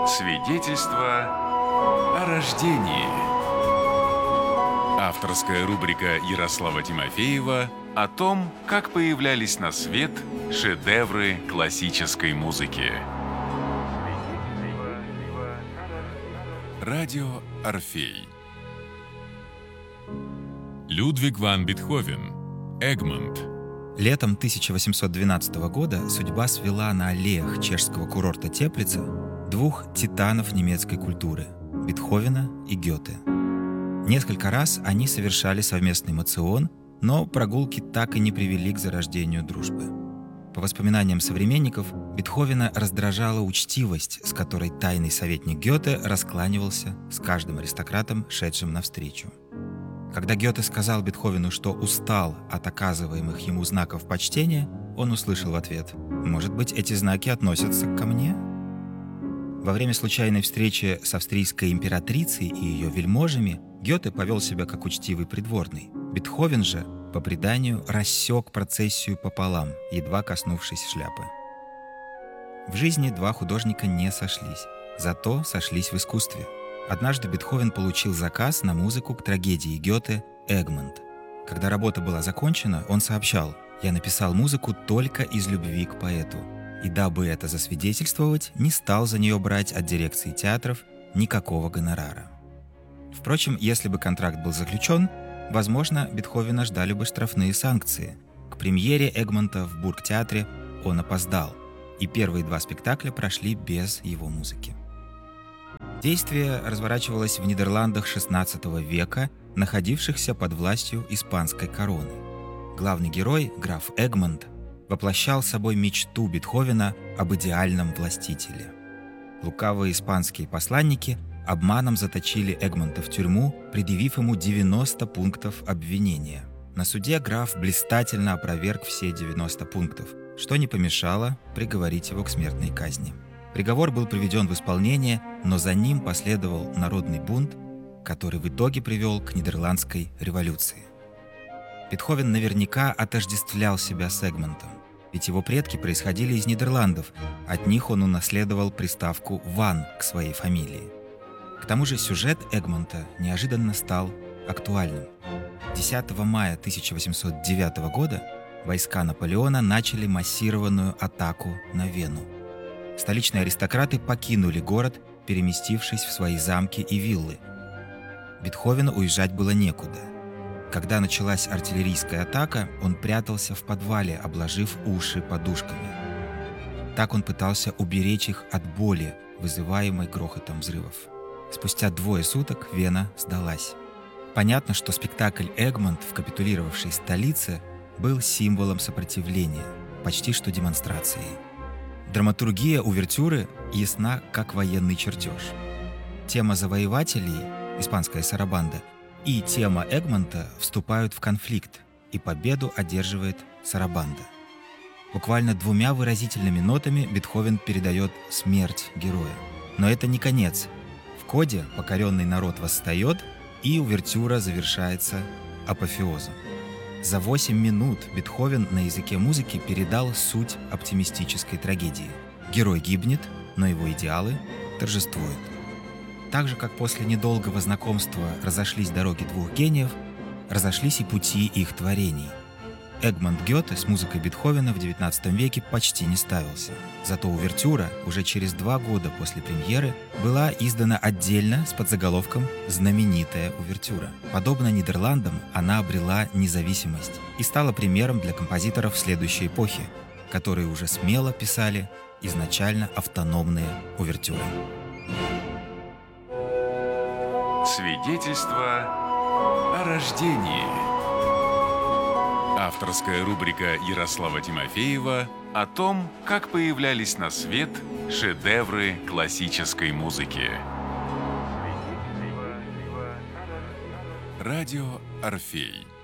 Свидетельство о рождении. Авторская рубрика Ярослава Тимофеева о том, как появлялись на свет шедевры классической музыки. Радио Орфей. Людвиг ван Бетховен. Эгмонт. Летом 1812 года судьба свела на аллеях чешского курорта Теплица двух титанов немецкой культуры – Бетховена и Гёте. Несколько раз они совершали совместный моцион, но прогулки так и не привели к зарождению дружбы. По воспоминаниям современников, Бетховена раздражала учтивость, с которой тайный советник Гёте раскланивался с каждым аристократом, шедшим навстречу. Когда Гёте сказал Бетховену, что устал от оказываемых ему знаков почтения, он услышал в ответ: «Может быть, эти знаки относятся ко мне?» Во время случайной встречи с австрийской императрицей и ее вельможами Гёте повел себя как учтивый придворный. Бетховен же, по преданию, рассек процессию пополам, едва коснувшись шляпы. В жизни два художника не сошлись, зато сошлись в искусстве. Однажды Бетховен получил заказ на музыку к трагедии Гёте «Эгмонт». Когда работа была закончена, он сообщал: «Я написал музыку только из любви к поэту, и дабы это засвидетельствовать, не стал за нее брать от дирекции театров никакого гонорара». Впрочем, если бы контракт был заключен, возможно, Бетховена ждали бы штрафные санкции. К премьере «Эгмонта» в Бургтеатре он опоздал, и первые два спектакля прошли без его музыки. Действие разворачивалось в Нидерландах XVI века, находившихся под властью испанской короны. Главный герой, граф Эгмонт, воплощал собой мечту Бетховена об идеальном властителе. Лукавые испанские посланники обманом заточили Эгмонта в тюрьму, предъявив ему 90 пунктов обвинения. На суде граф блистательно опроверг все 90 пунктов, что не помешало приговорить его к смертной казни. Приговор был приведен в исполнение, но за ним последовал народный бунт, который в итоге привел к Нидерландской революции. Бетховен наверняка отождествлял себя с Эгмонтом, ведь его предки происходили из Нидерландов, от них он унаследовал приставку «ван» к своей фамилии. К тому же сюжет Эгмонта неожиданно стал актуальным. 10 мая 1809 года войска Наполеона начали массированную атаку на Вену. Столичные аристократы покинули город, переместившись в свои замки и виллы. Бетховену уезжать было некуда. Когда началась артиллерийская атака, он прятался в подвале, обложив уши подушками. Так он пытался уберечь их от боли, вызываемой грохотом взрывов. Спустя 2 суток Вена сдалась. Понятно, что спектакль «Эгмонт» в капитулировавшей столице был символом сопротивления, почти что демонстрацией. Драматургия увертюры ясна, как военный чертеж. Тема завоевателей, испанская сарабанда, и тема Эгмонта вступают в конфликт, и победу одерживает сарабанда. Буквально 2 выразительными нотами Бетховен передает смерть героя. Но это не конец. В коде покоренный народ восстает, и увертюра завершается апофеозом. За 8 минут Бетховен на языке музыки передал суть оптимистической трагедии. Герой гибнет, но его идеалы торжествуют. Так же, как после недолгого знакомства разошлись дороги двух гениев, разошлись и пути их творений. Эгмонт Гёте с музыкой Бетховена в XIX веке почти не ставился. Зато увертюра уже через 2 года после премьеры была издана отдельно с подзаголовком «Знаменитая увертюра». Подобно Нидерландам, она обрела независимость и стала примером для композиторов следующей эпохи, которые уже смело писали изначально автономные увертюры. Свидетельство о рождении. Авторская рубрика Ярослава Тимофеева о том, как появлялись на свет шедевры классической музыки. Радио Орфей.